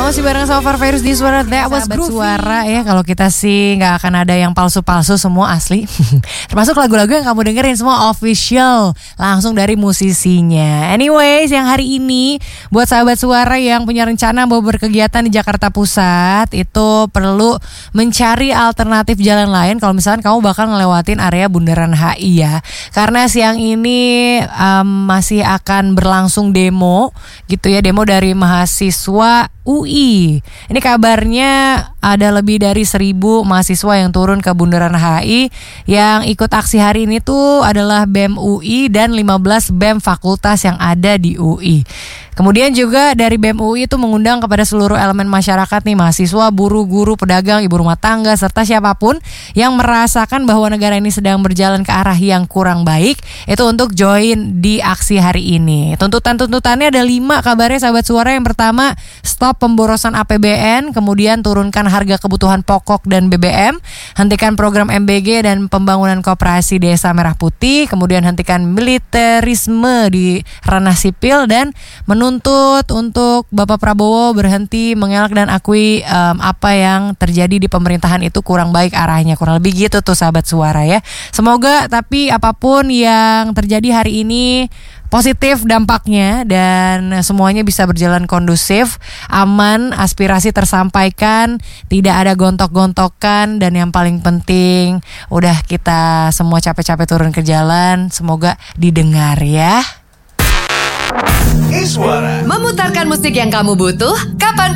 Masih bareng sama Farvirus di Suara That Was Groovy. Suara ya, kalau kita sih gak akan ada yang palsu-palsu, semua asli. Termasuk lagu-lagu yang kamu dengerin semua official, langsung dari musisinya. Anyways, yang hari ini buat sahabat Suara yang punya rencana mau berkegiatan di Jakarta Pusat, itu perlu mencari alternatif jalan lain kalau misalkan kamu bakal ngelewatin area Bundaran HI ya. Karena siang ini masih akan berlangsung demo gitu ya, demo dari mahasiswa UI. Ini kabarnya ada lebih dari 1.000 mahasiswa yang turun ke Bundaran HI. Yang ikut aksi hari ini tuh adalah BEM UI dan 15 BEM fakultas yang ada di UI. Kemudian juga dari BEM UI itu mengundang kepada seluruh elemen masyarakat nih, mahasiswa, buruh, guru, pedagang, ibu rumah tangga, serta siapapun yang merasakan bahwa negara ini sedang berjalan ke arah yang kurang baik, itu untuk join di aksi hari ini. Tuntutannya ada 5 kabarnya sahabat Suara. Yang pertama, stop pemborosan APBN, kemudian turunkan harga kebutuhan pokok dan BBM, hentikan program MBG dan pembangunan koperasi Desa Merah Putih, kemudian hentikan militerisme di ranah sipil, dan menuntut untuk Bapak Prabowo berhenti mengelak dan akui apa yang terjadi di pemerintahan itu kurang baik arahnya. Kurang lebih gitu tuh sahabat Suara ya. Semoga tapi apapun yang terjadi hari ini positif dampaknya dan semuanya bisa berjalan kondusif, aman, aspirasi tersampaikan, tidak ada gontok-gontokan, dan yang paling penting udah kita semua capek-capek turun ke jalan, semoga didengar ya. Iswara. Memutarkan musik yang kamu butuh, kapan